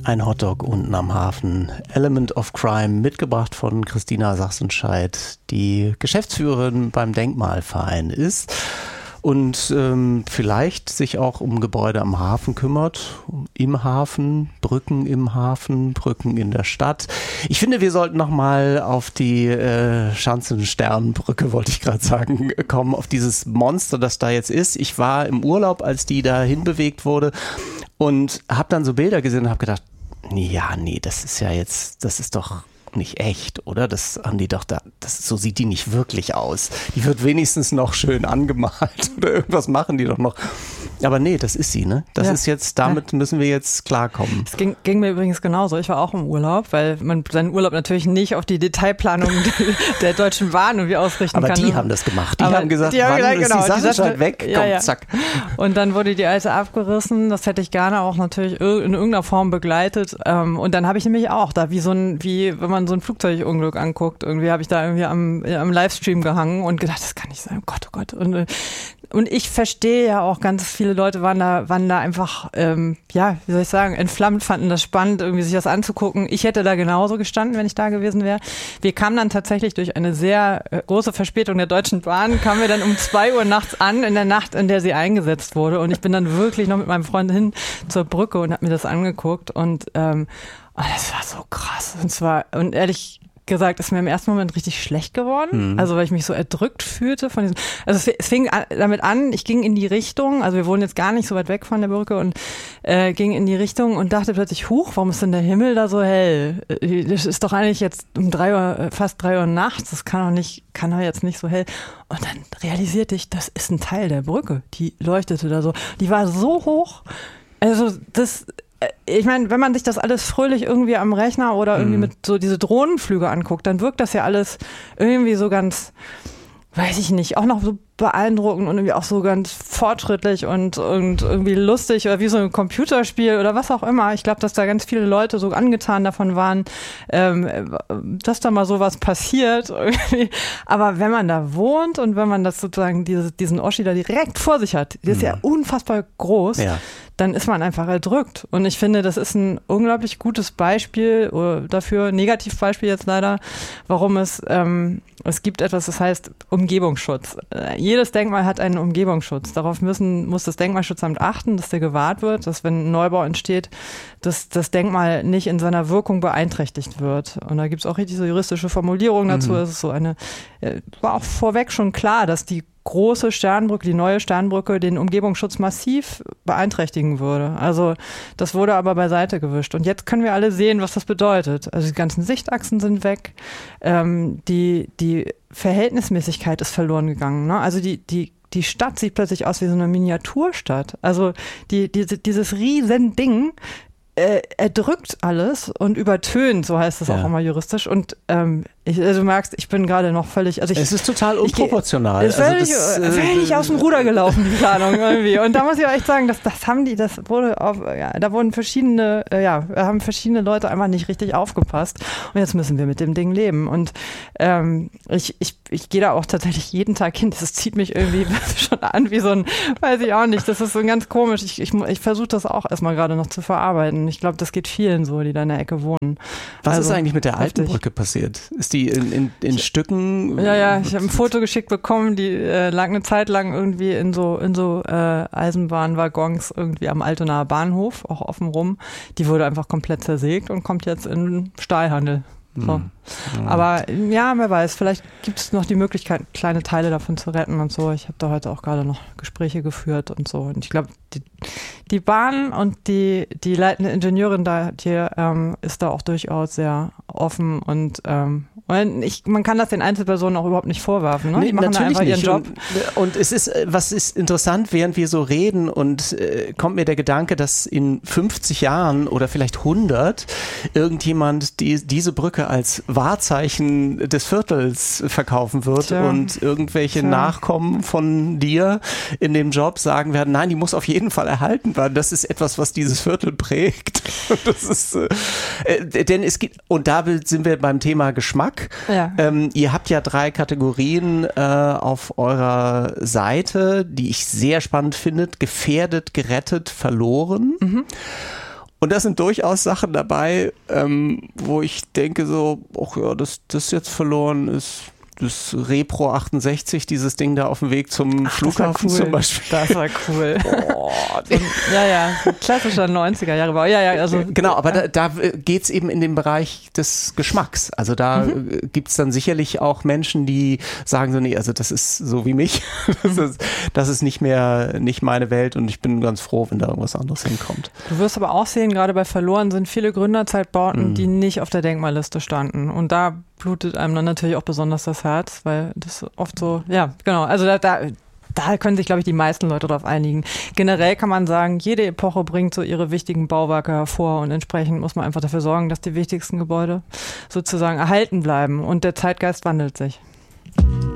Ein Hotdog unten am Hafen. Element of Crime, mitgebracht von Christina Sachsenscheidt, die Geschäftsführerin beim Denkmalverein ist und vielleicht sich auch um Gebäude am Hafen kümmert, im Hafen, Brücken im Hafen, Brücken in der Stadt. Ich finde, wir sollten nochmal auf die Schanzensternbrücke, wollte ich gerade sagen, kommen, auf dieses Monster, das da jetzt ist. Ich war im Urlaub, als die da hinbewegt wurde und habe dann so Bilder gesehen und habe gedacht, ja, nee, das ist doch nicht echt, oder? Das haben die doch da, so sieht die nicht wirklich aus. Die wird wenigstens noch schön angemalt oder irgendwas machen die doch noch. Aber nee, das ist sie, ne? Das ist jetzt, damit müssen wir jetzt klarkommen. Es ging mir übrigens genauso. Ich war auch im Urlaub, weil man seinen Urlaub natürlich nicht auf die Detailplanung der Deutschen Bahn irgendwie ausrichten kann. Aber die haben das gemacht. Die haben gesagt, wann ist die Sachsenscheidt weg? Komm, zack. Und dann wurde die alte abgerissen. Das hätte ich gerne auch natürlich in irgendeiner Form begleitet. Und dann habe ich nämlich auch da wie wenn man so ein Flugzeugunglück anguckt, irgendwie habe ich da irgendwie am Livestream gehangen und gedacht, das kann nicht sein. Oh Gott. Und ich verstehe ja auch, ganz viele Leute waren da einfach, wie soll ich sagen, entflammt, fanden das spannend, irgendwie sich das anzugucken. Ich hätte da genauso gestanden, wenn ich da gewesen wäre. Wir kamen dann tatsächlich durch eine sehr große Verspätung der Deutschen Bahn, kamen wir dann um 2 Uhr nachts an, in der Nacht, in der sie eingesetzt wurde. Und ich bin dann wirklich noch mit meinem Freund hin zur Brücke und habe mir das angeguckt. Und das war so krass. Und ehrlich gesagt, ist mir im ersten Moment richtig schlecht geworden, also weil ich mich so erdrückt fühlte von diesem, also es fing damit an, ich ging in die Richtung, also wir wohnen jetzt gar nicht so weit weg von der Brücke und ging in die Richtung und dachte plötzlich, huch, warum ist denn der Himmel da so hell? Das ist doch eigentlich jetzt um 3 Uhr, fast 3 Uhr nachts, das kann doch jetzt nicht so hell. Und dann realisierte ich, das ist ein Teil der Brücke, die leuchtete da so, die war so hoch, also ich meine, wenn man sich das alles fröhlich irgendwie am Rechner oder irgendwie mit so diese Drohnenflüge anguckt, dann wirkt das ja alles irgendwie so ganz, weiß ich nicht, auch noch so beeindruckend und irgendwie auch so ganz fortschrittlich und irgendwie lustig oder wie so ein Computerspiel oder was auch immer. Ich glaube, dass da ganz viele Leute so angetan davon waren, dass da mal sowas passiert irgendwie. Aber wenn man da wohnt und wenn man das sozusagen diesen Oschi da direkt vor sich hat, der ist ja unfassbar groß, dann ist man einfach erdrückt. Und ich finde, das ist ein unglaublich gutes Beispiel dafür, Negativbeispiel jetzt leider, warum es gibt etwas, das heißt Umgebungsschutz. Jedes Denkmal hat einen Umgebungsschutz. Darauf muss das Denkmalschutzamt achten, dass der gewahrt wird, dass wenn ein Neubau entsteht, dass das Denkmal nicht in seiner Wirkung beeinträchtigt wird. Und da gibt es auch richtig so juristische Formulierungen dazu. Es ist war auch vorweg schon klar, dass die große Sternbrücke, die neue Sternbrücke, den Umgebungsschutz massiv beeinträchtigen würde. Also das wurde aber beiseite gewischt. Und jetzt können wir alle sehen, was das bedeutet. Also die ganzen Sichtachsen sind weg, die Verhältnismäßigkeit ist verloren gegangen. Ne? Also die Stadt sieht plötzlich aus wie so eine Miniaturstadt. Also dieses riesen Ding erdrückt alles und übertönt, so heißt es auch immer juristisch. Und du merkst, ich bin gerade noch völlig, es ist total unproportional. Es ist völlig aus dem Ruder gelaufen, die Planung irgendwie. Und da muss ich auch echt sagen, da haben verschiedene Leute einfach nicht richtig aufgepasst. Und jetzt müssen wir mit dem Ding leben. Und ich gehe da auch tatsächlich jeden Tag hin. Das zieht mich irgendwie schon an wie so ein, weiß ich auch nicht, das ist so ganz komisch. Ich versuche das auch erstmal gerade noch zu verarbeiten. Ich glaube, das geht vielen so, die da in der Ecke wohnen. Was ist eigentlich mit der alten Brücke passiert? Ist die in Stücken? Ja, ich habe ein Foto geschickt bekommen, die lag eine Zeit lang irgendwie in so Eisenbahnwaggons irgendwie am Altonaer Bahnhof, auch offen rum. Die wurde einfach komplett zersägt und kommt jetzt in den Stahlhandel. So. Aber ja, wer weiß, vielleicht gibt es noch die Möglichkeit, kleine Teile davon zu retten und so. Ich habe da heute auch gerade noch Gespräche geführt und so. Und ich glaube, die Bahn und die leitende Ingenieurin da hier ist da auch durchaus sehr offen und man kann das den Einzelpersonen auch überhaupt nicht vorwerfen. Ne? Nee, die machen da einfach ihren Job. Und was ist interessant, während wir so reden und kommt mir der Gedanke, dass in 50 Jahren oder vielleicht 100 irgendjemand diese Brücke als Wahrzeichen des Viertels verkaufen wird und irgendwelche Nachkommen von dir in dem Job sagen werden, nein, die muss auf jeden Fall erhalten werden. Das ist etwas, was dieses Viertel prägt. Das ist, denn es gibt, und da sind wir beim Thema Geschmack. Ja. Ihr habt ja 3 Kategorien auf eurer Seite, die ich sehr spannend finde. Gefährdet, gerettet, verloren. Und das sind durchaus Sachen dabei, wo ich denke so, ach ja, das jetzt verloren ist. Das Repro 68, dieses Ding da auf dem Weg zum Flughafen zum Beispiel. Das war cool. Oh. Ja, klassischer 90er-Jahre-Bau. Ja, also. Genau, aber da geht es eben in den Bereich des Geschmacks. Also da gibt es dann sicherlich auch Menschen, die sagen so, nee, also das ist so wie mich. Das ist nicht meine Welt und ich bin ganz froh, wenn da irgendwas anderes hinkommt. Du wirst aber auch sehen, gerade bei Verloren sind viele Gründerzeitbauten, die nicht auf der Denkmalliste standen. Und da blutet einem dann natürlich auch besonders das Herz, weil das oft so, ja, genau, also da können sich, glaube ich, die meisten Leute drauf einigen. Generell kann man sagen, jede Epoche bringt so ihre wichtigen Bauwerke hervor und entsprechend muss man einfach dafür sorgen, dass die wichtigsten Gebäude sozusagen erhalten bleiben und der Zeitgeist wandelt sich.